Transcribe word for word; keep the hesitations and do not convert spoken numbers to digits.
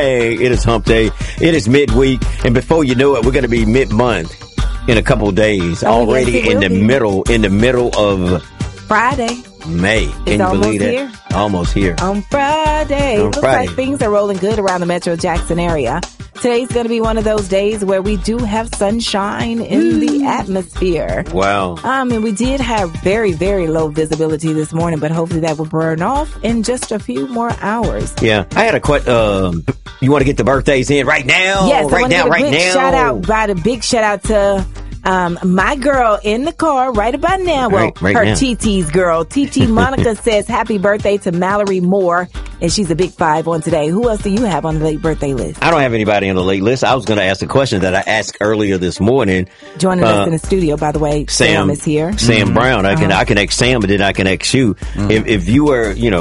Hey, it is hump day. It is midweek. And before you know it, we're going to be mid-month in a couple of days. Oh, already yes, in the be. middle, in the middle of Friday. May. Can It's you almost believe that? here. Almost here. On Friday. On Looks Friday. like things are rolling good around the Metro Jackson area. Today's going to be one of those days where we do have sunshine in the atmosphere. Wow. Um, and we did have very, very low visibility this morning, but hopefully that will burn off in just a few more hours. Yeah. I had a question. Um, you want to get the birthdays in right now? Yes, I right want to now, get a right big now. shout out, by the big shout out to um, my girl in the car right about now. Well, Right- right her now. T T's girl. T T Monica says happy birthday to Mallory Moore, and she's a big five on today. Who else do you have on the late birthday list? I don't have anybody on the late list. I was going to ask the question that I asked earlier this morning. Joining Uh, us in the studio, by the way, Sam, Sam is here. Sam Brown. I can Uh-huh. I can ask Sam, but then I can ask you. If if you were, you know,